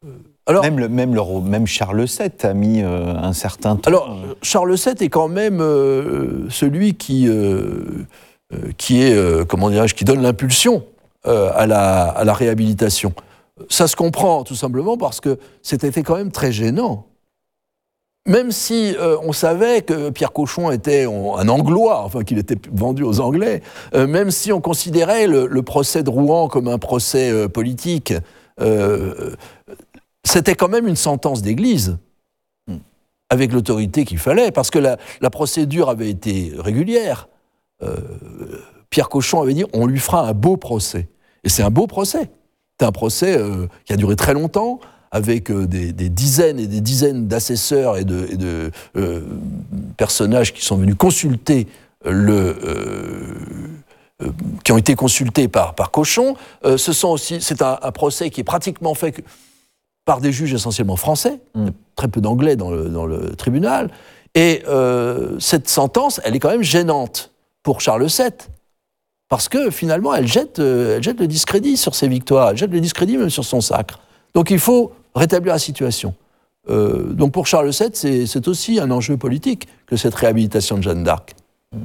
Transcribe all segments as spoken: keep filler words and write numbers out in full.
Alors, même, le, même, le, même Charles sept a mis euh, un certain temps. Alors, Charles sept est quand même euh, celui qui, euh, euh, qui est, euh, comment dirais-je, qui donne l'impulsion euh, à, la, à la réhabilitation. Ça se comprend tout simplement parce que c'était quand même très gênant. Même si euh, on savait que Pierre Cauchon était un Anglois, enfin qu'il était vendu aux Anglais, euh, même si on considérait le, le procès de Rouen comme un procès euh, politique, euh, c'était quand même une sentence d'église, avec l'autorité qu'il fallait, parce que la, la procédure avait été régulière. Euh, Pierre Cauchon avait dit on lui fera un beau procès. Et c'est un beau procès. C'est un procès euh, qui a duré très longtemps, avec euh, des, des dizaines et des dizaines d'assesseurs et de, et de euh, personnages qui sont venus consulter le... Euh, euh, qui ont été consultés par, par Cauchon. Euh, ce sont aussi, c'est un, un procès qui est pratiquement fait que, par des juges essentiellement français, mmh. Il y a très peu d'anglais dans le, dans le tribunal, et euh, cette sentence, elle est quand même gênante pour Charles sept, parce que finalement, elle jette, euh, elle jette le discrédit sur ses victoires, elle jette le discrédit même sur son sacre. Donc il faut rétablir la situation. Euh, donc pour Charles sept, c'est, c'est aussi un enjeu politique que cette réhabilitation de Jeanne d'Arc.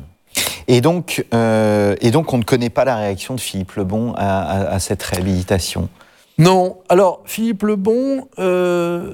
Et donc, euh, et donc on ne connaît pas la réaction de Philippe le Bon à, à, à cette réhabilitation. Non. Alors, Philippe le Bon, euh,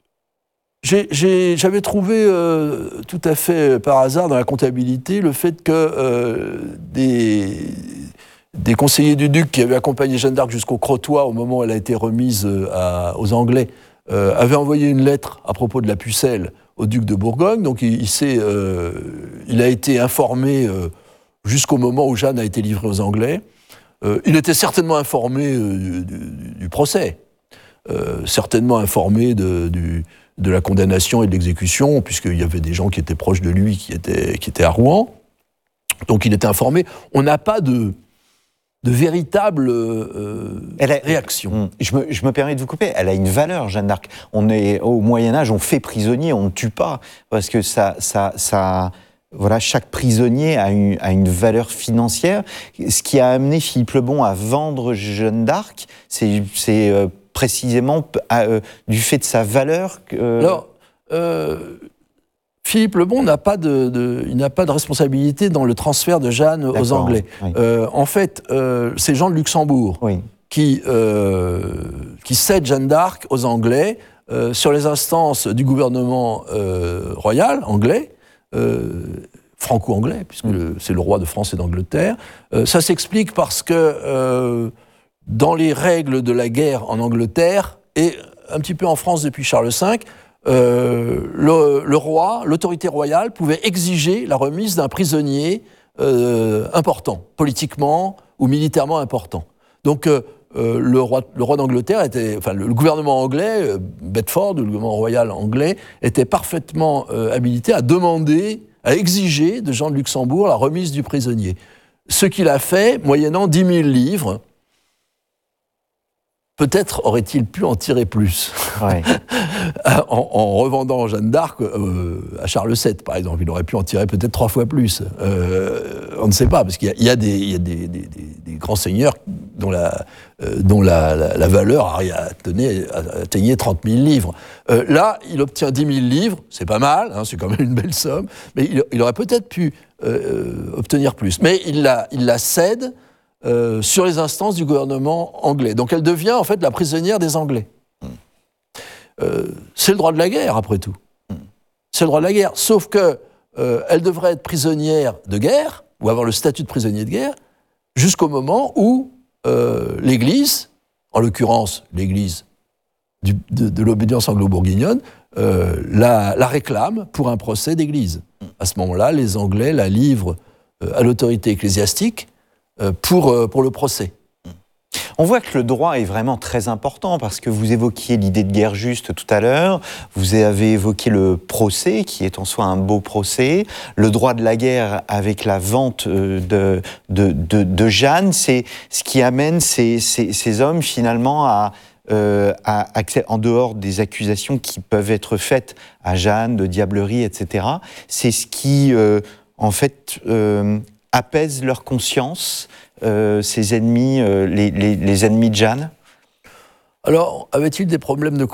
j'ai, j'ai, j'avais trouvé euh, tout à fait par hasard dans la comptabilité le fait que euh, des, des conseillers du duc qui avaient accompagné Jeanne d'Arc jusqu'au Crotoy au moment où elle a été remise à, aux Anglais euh, avaient envoyé une lettre à propos de la Pucelle au duc de Bourgogne. Donc, il, il, s'est, euh, il a été informé euh, jusqu'au moment où Jeanne a été livrée aux Anglais. Euh, il était certainement informé euh, du, du, du procès, euh, certainement informé de, du, de la condamnation et de l'exécution, puisqu'il y avait des gens qui étaient proches de lui, qui étaient, qui étaient à Rouen. Donc il était informé. On n'a pas de, de véritable euh, elle a, réaction. Je me, je me permets de vous couper. Elle a une valeur, Jeanne d'Arc. On est au Moyen-Âge, on fait prisonnier, on ne tue pas, parce que ça... ça, ça Voilà, chaque prisonnier a une, a une valeur financière. Ce qui a amené Philippe le Bon à vendre Jeanne d'Arc, c'est, c'est euh, précisément à, euh, du fait de sa valeur. Que... Alors, euh, Philippe le Bon n'a pas de, de, il n'a pas de responsabilité dans le transfert de Jeanne D'accord, aux Anglais. Oui. Euh, en fait, euh, c'est Jean de Luxembourg oui. qui, euh, qui cède Jeanne d'Arc aux Anglais euh, sur les instances du gouvernement euh, royal anglais. Euh, franco-anglais, puisque mmh. c'est le roi de France et d'Angleterre. Euh, ça s'explique parce que euh, dans les règles de la guerre en Angleterre, et un petit peu en France depuis Charles cinq, euh, le, le roi, l'autorité royale, pouvait exiger la remise d'un prisonnier euh, important, politiquement ou militairement important. Donc euh, euh, le, roi, le roi d'Angleterre était, enfin le, le gouvernement anglais, euh, Bedford, le gouvernement royal anglais, était parfaitement euh, habilité à demander, à exiger de Jean de Luxembourg la remise du prisonnier. Ce qu'il a fait, moyennant dix mille livres. Peut-être aurait-il pu en tirer plus, ouais. en, en revendant Jeanne d'Arc euh, à Charles sept, par exemple. Il aurait pu en tirer peut-être trois fois plus. Euh, on ne sait pas, parce qu'il y a, il y a, des, il y a des, des, des grands seigneurs dont la, euh, dont la, la, la valeur atteignait, atteignait trente mille livres. Euh, là, il obtient dix mille livres, c'est pas mal, hein, c'est quand même une belle somme, mais il, il aurait peut-être pu euh, obtenir plus. Mais il la, il la cède Euh, sur les instances du gouvernement anglais. Donc elle devient en fait la prisonnière des Anglais. Euh, c'est le droit de la guerre, après tout. C'est le droit de la guerre. Sauf que euh, elle devrait être prisonnière de guerre, ou avoir le statut de prisonnier de guerre, jusqu'au moment où euh, l'Église, en l'occurrence l'Église du, de, de l'obédience anglo-bourguignonne, euh, la, la réclame pour un procès d'Église. À ce moment-là, les Anglais la livrent euh, à l'autorité ecclésiastique Pour, pour le procès. On voit que le droit est vraiment très important parce que vous évoquiez l'idée de guerre juste tout à l'heure, vous avez évoqué le procès qui est en soi un beau procès, le droit de la guerre avec la vente de, de, de, de Jeanne, c'est ce qui amène ces, ces, ces hommes finalement à, euh, à, à, en dehors des accusations qui peuvent être faites à Jeanne de diablerie, et cetera, c'est ce qui euh, en fait euh, apaise leur conscience, euh, ces ennemis, euh, les, les, les ennemis de Jeanne? Alors, avait-il des problèmes de